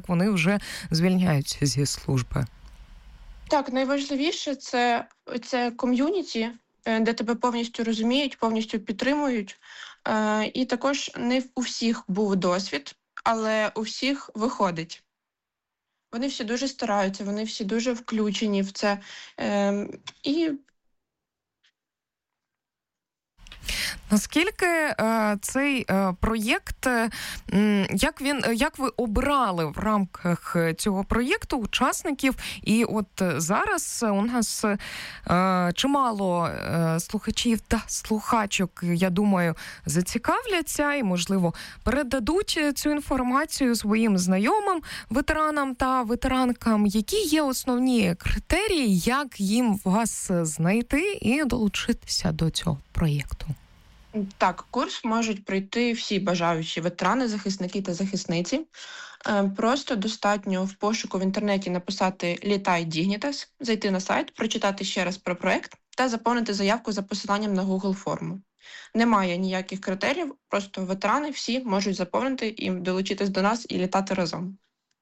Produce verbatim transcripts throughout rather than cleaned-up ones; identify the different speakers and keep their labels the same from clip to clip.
Speaker 1: як вони вже звільняються зі служби?
Speaker 2: Так, найважливіше це, це ком'юніті, де тебе повністю розуміють, повністю підтримують. І також не у всіх був досвід, але у всіх виходить. Вони всі дуже стараються, вони всі дуже включені в це. І
Speaker 1: наскільки е, цей е, проєкт, е, як він, як ви обрали в рамках цього проєкту учасників? І от зараз у нас е, чимало е, слухачів та слухачок, я думаю, зацікавляться і, можливо, передадуть цю інформацію своїм знайомим, ветеранам та ветеранкам. Які є основні критерії, як їм вас знайти і долучитися до цього проєкту?
Speaker 2: Так, курс можуть пройти всі бажаючі ветерани, захисники та захисниці. Просто достатньо в пошуку в інтернеті написати «Літай Дігнітас», зайти на сайт, прочитати ще раз про проєкт та заповнити заявку за посиланням на Google форму. Немає ніяких критеріїв, просто ветерани всі можуть заповнити і долучитись до нас і літати разом.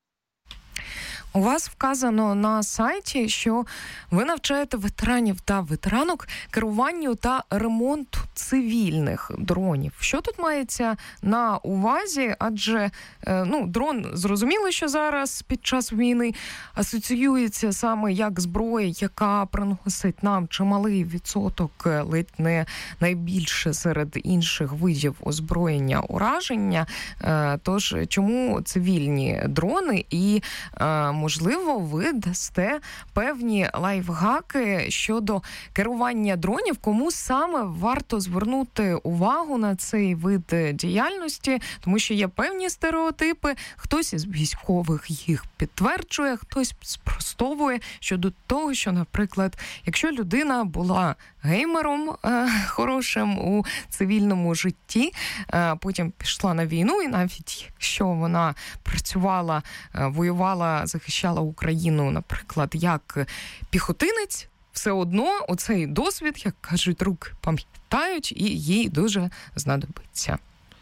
Speaker 1: У вас вказано на сайті, що ви навчаєте ветеранів та ветеранок керуванню та ремонту цивільних дронів. Що тут мається на увазі? Адже ну, дрон, зрозуміло, що зараз під час війни асоціюється саме як зброя, яка приносить нам чималий відсоток, ледь не найбільше серед інших видів озброєння, ураження. Тож, чому цивільні дрони і можливо, ви дасте певні лайфхаки щодо керування дронів, кому саме варто звернути увагу на цей вид діяльності, тому що є певні стереотипи, хтось із військових їх підтверджує, хтось спростовує щодо того, що, наприклад, якщо людина була геймером е, хорошим у цивільному житті, е, потім пішла на війну, і навіть якщо вона працювала, е, воювала, захищала Україну, наприклад, як піхотинець, все одно оцей досвід, як кажуть, рук пам'ятають, і їй дуже знадобиться.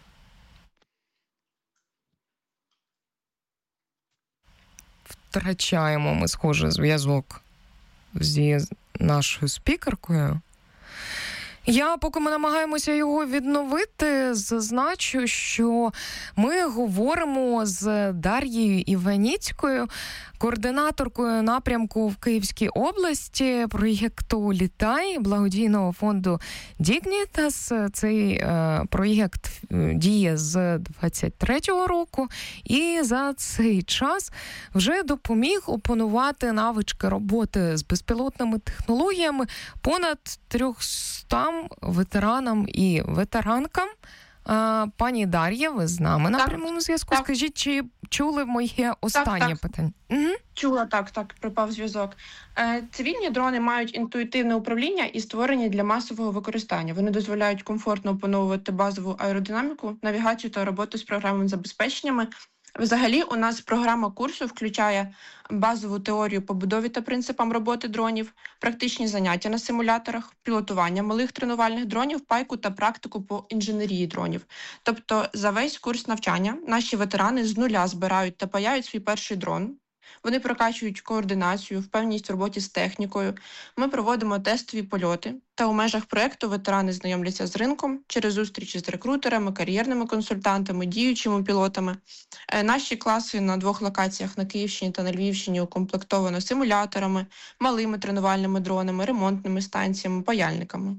Speaker 1: Втрачаємо ми, схоже, зв'язок зі нашою спікеркою. Я, поки ми намагаємося його відновити, зазначу, що ми говоримо з Дар'єю Іваніцькою, координаторкою напрямку в Київській області проєкту «Літай» благодійного фонду «Дігнітас». Цей е, проєкт діє з двадцять третього року і за цей час вже допоміг опанувати навички роботи з безпілотними технологіями понад трьохстам ветеранам і ветеранкам. А, пані Дар'я, ви з нами на прямому зв'язку. Так. Скажіть, чи чули моє останнє так, так. питання? Угу.
Speaker 2: Чула, так, так, пропав зв'язок. Е, цивільні дрони мають інтуїтивне управління і створені для масового використання. Вони дозволяють комфортно опановувати базову аеродинаміку, навігацію та роботу з програмними забезпеченнями. Взагалі, у нас програма курсу включає базову теорію побудові та принципам роботи дронів, практичні заняття на симуляторах, пілотування малих тренувальних дронів, пайку та практику по інженерії дронів. Тобто за весь курс навчання наші ветерани з нуля збирають та паяють свій перший дрон. Вони прокачують координацію, впевненість в роботі з технікою. Ми проводимо тестові польоти. Та у межах проєкту ветерани знайомляться з ринком через зустрічі з рекрутерами, кар'єрними консультантами, діючими пілотами. Наші класи на двох локаціях на Київщині та на Львівщині укомплектовано симуляторами, малими тренувальними дронами, ремонтними станціями, паяльниками.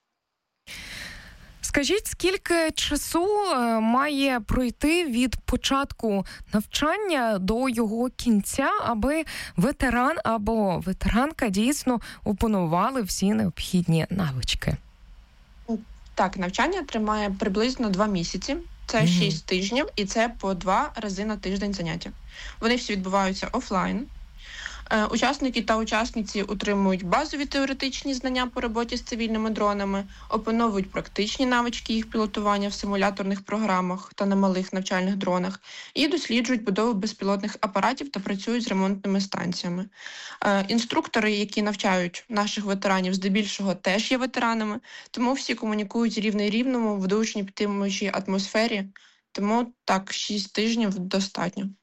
Speaker 1: Скажіть, скільки часу має пройти від початку навчання до його кінця, аби ветеран або ветеранка дійсно опанували всі необхідні навички?
Speaker 2: Так, навчання триває приблизно два місяці. Це mm-hmm. шість тижнів, і це по два рази на тиждень заняття. Вони всі відбуваються офлайн. Учасники та учасниці отримують базові теоретичні знання по роботі з цивільними дронами, опановують практичні навички їх пілотування в симуляторних програмах та на малих навчальних дронах і досліджують будову безпілотних апаратів та працюють з ремонтними станціями. Інструктори, які навчають наших ветеранів, здебільшого теж є ветеранами, тому всі комунікують рівний рівному в душній підтримуючій атмосфері, тому так, шість тижнів достатньо.